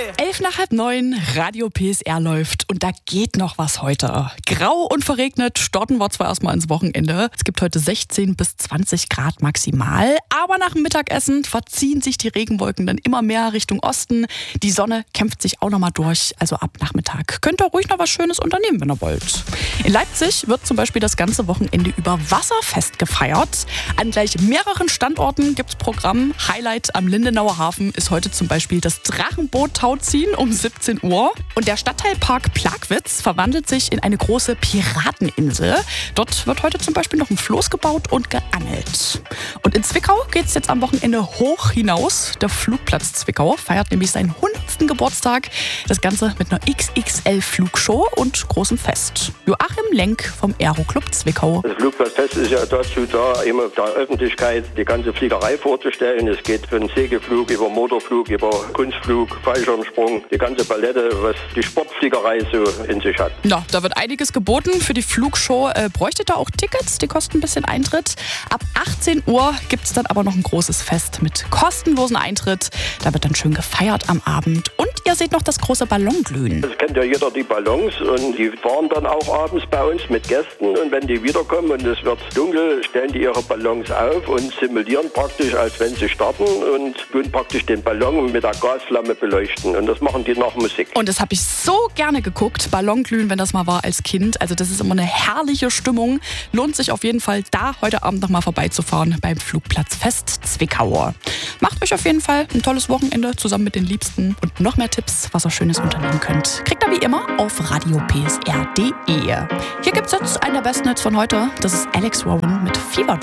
11 nach halb 9, Radio PSR läuft und da geht noch was heute. Grau und verregnet starten wir zwar erstmal ins Wochenende. Es gibt heute 16 bis 20 Grad maximal, aber nach dem Mittagessen verziehen sich die Regenwolken dann immer mehr Richtung Osten. Die Sonne kämpft sich auch nochmal durch, also ab Nachmittag könnt ihr ruhig noch was Schönes unternehmen, wenn ihr wollt. In Leipzig wird zum Beispiel das ganze Wochenende über Wasserfest gefeiert. An gleich mehreren Standorten gibt's Programm. Highlight am Lindenauer Hafen ist heute zum Beispiel das Drachenboot-Tauziehen um 17 Uhr. Und der Stadtteilpark Plagwitz verwandelt sich in eine große Pirateninsel. Dort wird heute zum Beispiel noch ein Floß gebaut und geangelt. Und in Zwickau geht's jetzt am Wochenende hoch hinaus. Der Flugplatz Zwickau feiert nämlich seinen 100. Geburtstag. Das Ganze mit einer XXL-Flugshow und großem Fest. Joachim Lenk vom Aeroclub Zwickau. Das Flugplatzfest ist ja dazu da, immer der Öffentlichkeit die ganze Fliegerei vorzustellen. Es geht von Segelflug über Motorflug, über Kunstflug, Fallschirmsprung, die ganze Palette, was die Sportfliegerei so in sich hat. Ja, da wird einiges geboten. Für die Flugshow bräuchtet ihr auch Tickets, die kosten ein bisschen Eintritt. Ab 18 Uhr gibt es dann aber noch ein großes Fest mit kostenlosen Eintritt. Da wird dann schön gefeiert am Abend. Und ihr seht noch das große Ballonglühen. Das kennt ja jeder, die Ballons, und die fahren dann auch abends bei uns mit Gästen. Und wenn die wiederkommen und es wird dunkel, stellen die ihre Ballons auf und simulieren praktisch, als wenn sie starten, und tun praktisch den Ballon mit der Gasflamme beleuchten. Und das machen die nach Musik. Und das habe ich so gerne geguckt, Ballonglühen, wenn das mal war als Kind. Also das ist immer eine herrliche Stimmung. Lohnt sich auf jeden Fall, da heute Abend noch mal vorbeizufahren beim Flugplatzfest Zwickau. Macht euch auf jeden Fall ein tolles Wochenende zusammen mit den Liebsten. Und noch mehr Tipps, was ihr Schönes unternehmen könnt, kriegt ihr wie immer auf radiopsr.de. Hier gibt's jetzt einen der besten Hits von heute. Das ist Alex Warren mit Fever.